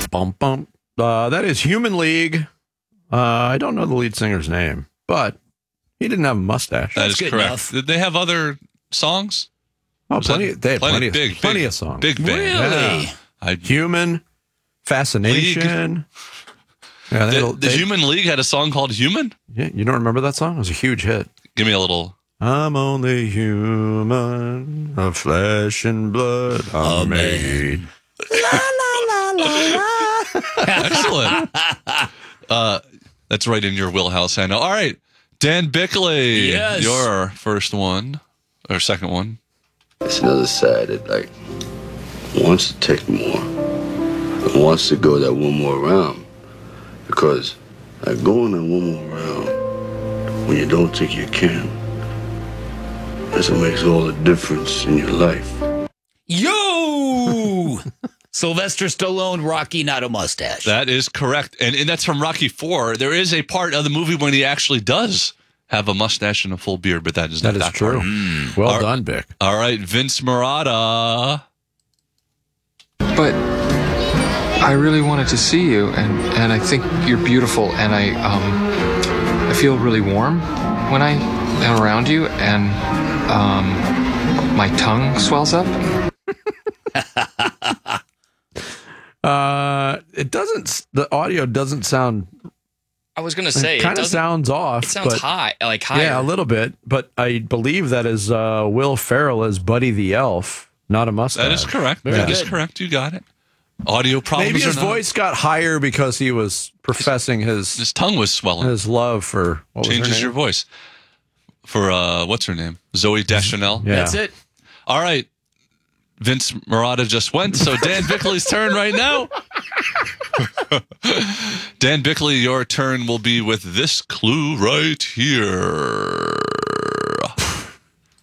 bum, bum. That is Human League. I don't know the lead singer's name, but he didn't have a mustache. That is good correct. enough. Did they have other songs? Oh, plenty. They had plenty big of songs. Big band. Really? Yeah. Human, Fascination. Yeah, The Human League had a song called Human? Yeah, you don't remember that song? It was a huge hit. Give me a little. I'm only human, of flesh and blood I'm made. Excellent. That's right in your wheelhouse, I know. All right. Dan Bickley, Yes. your first one, or second one. It's another side that, like, wants to take more. And wants to go that one more round. Because, like, going that one more round, when you don't think you can, that's what makes all the difference in your life. Yo! Sylvester Stallone, Rocky, not a mustache. That is correct. And that's from Rocky IV. There is a part of the movie when he actually does have a mustache and a full beard, but that is not that true. part. Well done, Bick. All right, Vince Murata. But I really wanted to see you, and I think you're beautiful, and I feel really warm when I am around you, and my tongue swells up. It doesn't. The audio doesn't sound. I was gonna say It kind of sounds off. It sounds but, high, like higher. Yeah, a little bit. But I believe that is Will Ferrell as Buddy the Elf, not a mustache. That is correct. Very That is good. correct. You got it. Audio problems. Maybe his or not? voice got higher because he was professing His tongue was swelling. his love for what was her Changes name? your voice. For what's her name? Zoe Deschanel. Yeah. That's it. All right. Vince Murata just went, so Dan Bickley's turn right now. Dan Bickley, your turn will be with this clue right here.